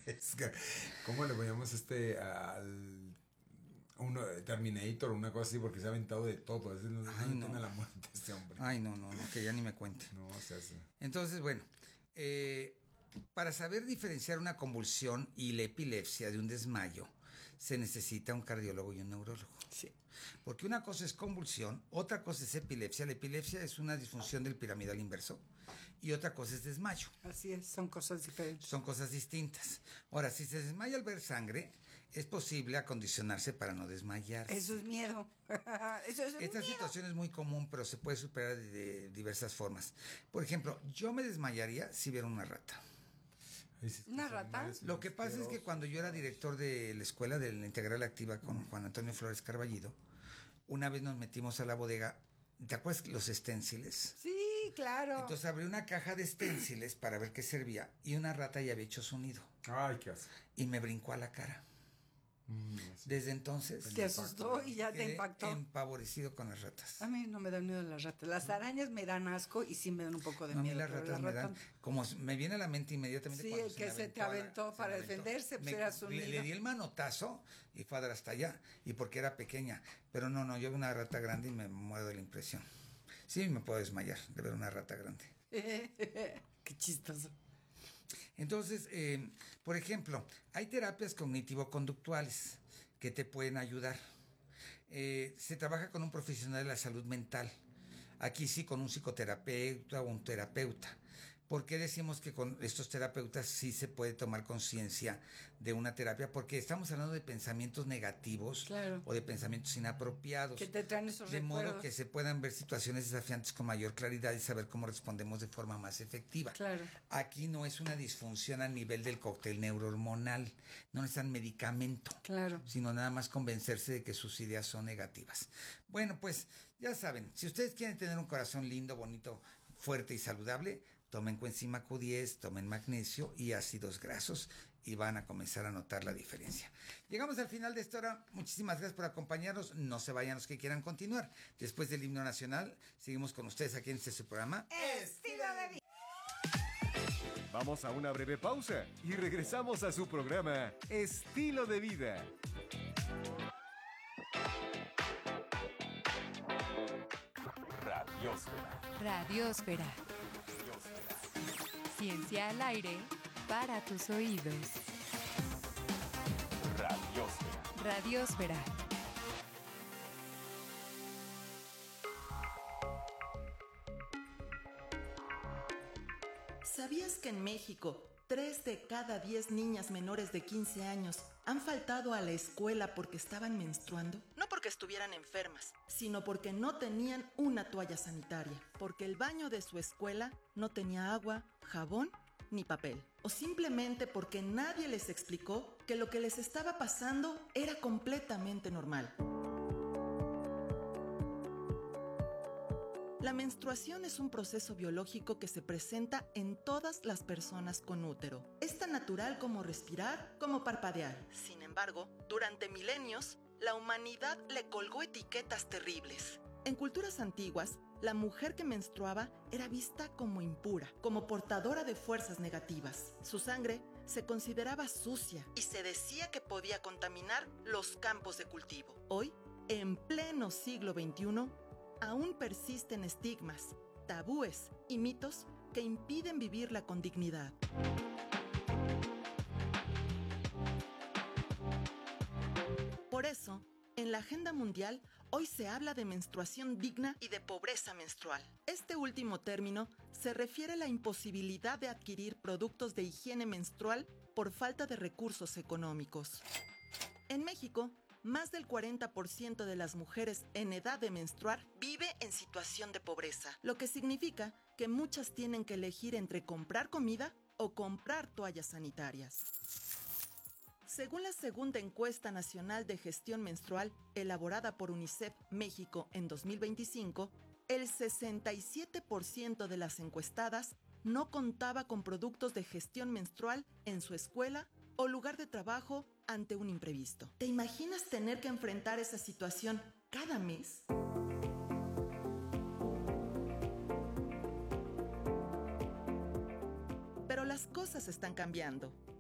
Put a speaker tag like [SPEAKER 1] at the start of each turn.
[SPEAKER 1] Es que, ¿cómo le ponemos al uno Terminator o una cosa así? Porque se ha aventado de todo. Es no tiene la muerte este hombre.
[SPEAKER 2] Ay, no, que ya ni me cuente.
[SPEAKER 1] No, o sea, sí.
[SPEAKER 2] Entonces, bueno, para saber diferenciar una convulsión y la epilepsia de un desmayo, se necesita un cardiólogo y un neurólogo.
[SPEAKER 3] Sí.
[SPEAKER 2] Porque una cosa es convulsión, otra cosa es epilepsia. La epilepsia es una disfunción del piramidal inverso y otra cosa es desmayo.
[SPEAKER 3] Así es, son cosas diferentes.
[SPEAKER 2] Son cosas distintas. Ahora, si se desmaya al ver sangre, es posible acondicionarse para no desmayarse.
[SPEAKER 3] Eso es miedo.
[SPEAKER 2] Esta situación es muy común, pero se puede superar de diversas formas. Por ejemplo, yo me desmayaría si viera una rata.
[SPEAKER 3] ¿Una rata?
[SPEAKER 2] Lo que pasa es que cuando yo era director de la escuela de la Integral Activa con Juan Antonio Flores Carballido, una vez nos metimos a la bodega. ¿Te acuerdas los esténciles?
[SPEAKER 3] Sí, claro.
[SPEAKER 2] Entonces abrí una caja de esténciles para ver qué servía y una rata ya había hecho su nido.
[SPEAKER 1] Ay, qué hace.
[SPEAKER 2] Y me brincó a la cara. Desde entonces
[SPEAKER 3] te asustó y ya te impactó.
[SPEAKER 2] Empavorecido con las ratas.
[SPEAKER 3] A mí no me dan miedo las ratas. Las arañas me dan asco y sí me dan un poco de miedo.
[SPEAKER 2] A mí las ratas me dan, como me viene a la mente inmediatamente.
[SPEAKER 3] Sí, el que se te aventó para defenderse, pues era su nido.
[SPEAKER 2] Le di el manotazo y fue hasta allá, y porque era pequeña. Pero no, yo veo una rata grande y me muero de la impresión. Sí, me puedo desmayar de ver una rata grande.
[SPEAKER 3] Qué chistoso.
[SPEAKER 2] Entonces, por ejemplo, hay terapias cognitivo-conductuales que te pueden ayudar. Se trabaja con un profesional de la salud mental. Aquí sí, con un psicoterapeuta o un terapeuta. ¿Por qué decimos que con estos terapeutas sí se puede tomar conciencia de una terapia? Porque estamos hablando de pensamientos negativos,
[SPEAKER 3] claro,
[SPEAKER 2] o de pensamientos inapropiados.
[SPEAKER 3] Que te traen esos
[SPEAKER 2] de
[SPEAKER 3] recuerdos.
[SPEAKER 2] modo que se puedan ver situaciones desafiantes con mayor claridad y saber cómo respondemos de forma más efectiva.
[SPEAKER 3] Claro.
[SPEAKER 2] Aquí no es una disfunción a nivel del cóctel neurohormonal, no necesitan medicamento,
[SPEAKER 3] claro,
[SPEAKER 2] sino nada más convencerse de que sus ideas son negativas. Bueno, pues ya saben, si ustedes quieren tener un corazón lindo, bonito, fuerte y saludable, tomen coenzima Q10, tomen magnesio y ácidos grasos y van a comenzar a notar la diferencia. Llegamos al final de esta hora. Muchísimas gracias por acompañarnos. No se vayan los que quieran continuar. Después del himno nacional, seguimos con ustedes aquí en este su programa
[SPEAKER 3] Estilo de Vida.
[SPEAKER 4] Vamos a una breve pausa y regresamos a su programa Estilo de Vida. Radiósfera.
[SPEAKER 5] Radiósfera. Ciencia al aire para tus oídos.
[SPEAKER 4] Radiósfera.
[SPEAKER 5] Radiósfera.
[SPEAKER 6] ¿Sabías que en México 3 de cada 10 niñas menores de 15 años han faltado a la escuela porque estaban menstruando? No porque estuvieran enfermas, sino porque no tenían una toalla sanitaria, porque el baño de su escuela no tenía agua, jabón ni papel, o simplemente porque nadie les explicó que lo que les estaba pasando era completamente normal. La menstruación es un proceso biológico que se presenta en todas las personas con útero. Es tan natural como respirar, como parpadear. Sin embargo, durante milenios, la humanidad le colgó etiquetas terribles. En culturas antiguas, la mujer que menstruaba era vista como impura, como portadora de fuerzas negativas. Su sangre se consideraba sucia y se decía que podía contaminar los campos de cultivo. Hoy, en pleno siglo XXI, aún persisten estigmas, tabúes y mitos que impiden vivirla con dignidad. Por eso, en la agenda mundial, hoy se habla de menstruación digna y de pobreza menstrual. Este último término se refiere a la imposibilidad de adquirir productos de higiene menstrual por falta de recursos económicos. En México, más del 40% de las mujeres en edad de menstruar vive en situación de pobreza, lo que significa que muchas tienen que elegir entre comprar comida o comprar toallas sanitarias. Según la segunda encuesta nacional de gestión menstrual, elaborada por UNICEF México en 2025, el 67% de las encuestadas no contaba con productos de gestión menstrual en su escuela o lugar de trabajo ante un imprevisto. ¿Te imaginas tener que enfrentar esa situación cada mes? Pero las cosas están cambiando.